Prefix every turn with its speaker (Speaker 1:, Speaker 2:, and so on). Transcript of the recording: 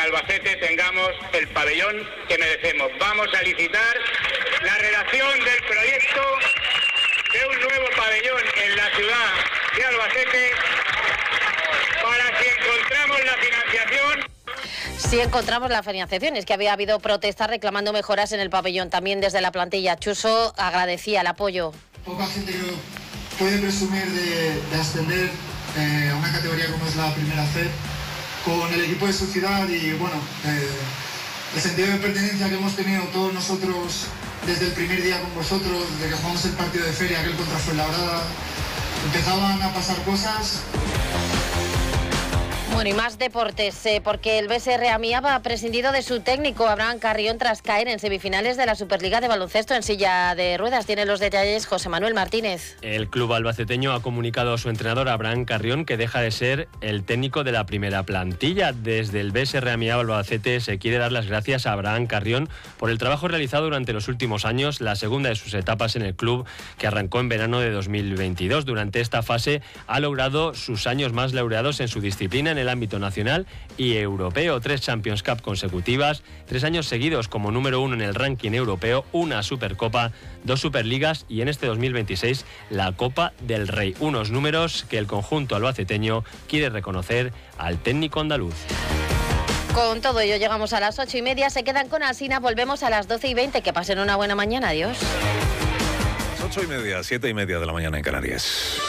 Speaker 1: Albacete tengamos el pabellón que merecemos. Vamos a licitar la redacción del proyecto de un nuevo pabellón en la ciudad de Albacete para si encontramos la financiación.
Speaker 2: Sí encontramos la financiación, es que había habido protestas reclamando mejoras en el pabellón. También desde la plantilla, Chuso agradecía el apoyo.
Speaker 3: Poca gente creo puede presumir de ascender a una categoría como es la Primera C con el equipo de su ciudad y bueno, el sentido de pertenencia que hemos tenido todos nosotros desde el primer día con vosotros, desde que jugamos el partido de feria, aquel contra Fuenlabrada, empezaban a pasar cosas.
Speaker 2: Bueno, y más deportes, porque el BSR Amiaba ha prescindido de su técnico, Abraham Carrión, tras caer en semifinales de la Superliga de baloncesto en silla de ruedas. Tiene los detalles José Manuel Martínez.
Speaker 4: El club albaceteño ha comunicado a su entrenador, Abraham Carrión, que deja de ser el técnico de la primera plantilla. Desde el BSR Amiaba Albacete se quiere dar las gracias a Abraham Carrión por el trabajo realizado durante los últimos años, la segunda de sus etapas en el club, que arrancó en verano de 2022. Durante esta fase ha logrado sus años más laureados en su disciplina en el ámbito nacional y europeo. 3 Champions Cup consecutivas, 3 años seguidos como número 1 en el ranking europeo, una Supercopa, 2 Superligas y en este 2026 la Copa del Rey. Unos números que el conjunto albaceteño quiere reconocer al técnico andaluz.
Speaker 2: Con todo ello llegamos a las 8:30, se quedan con Alsina, volvemos a las 12:20. Que pasen una buena mañana, adiós.
Speaker 5: 8:30, 7:30 de la mañana en Canarias.